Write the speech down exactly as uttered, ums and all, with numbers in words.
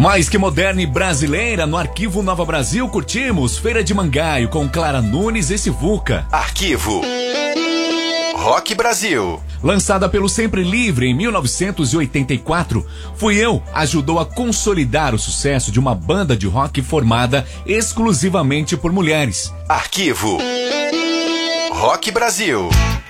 Mais que moderna e brasileira, no Arquivo Nova Brasil curtimos Feira de Mangaio com Clara Nunes e Sivuca. Arquivo Rock Brasil. Lançada pelo Sempre Livre em mil novecentos e oitenta e quatro, Fui Eu ajudou a consolidar o sucesso de uma banda de rock formada exclusivamente por mulheres. Arquivo Rock Brasil.